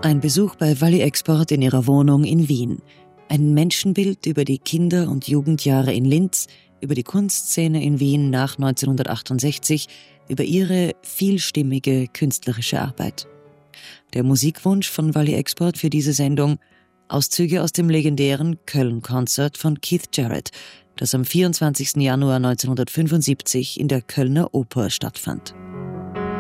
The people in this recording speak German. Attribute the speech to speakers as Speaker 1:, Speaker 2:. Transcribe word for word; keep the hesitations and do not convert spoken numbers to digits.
Speaker 1: Ein Besuch bei Wally Export in ihrer Wohnung in Wien. Ein Menschenbild über die Kinder- und Jugendjahre in Linz, über die Kunstszene in Wien nach neunzehnhundertachtundsechzig, über ihre vielstimmige künstlerische Arbeit. Der Musikwunsch von Wally Export für diese Sendung: Auszüge aus dem legendären Köln-Konzert von Keith Jarrett, das am vierundzwanzigsten Januar neunzehnhundertfünfundsiebzig in der Kölner Oper stattfand.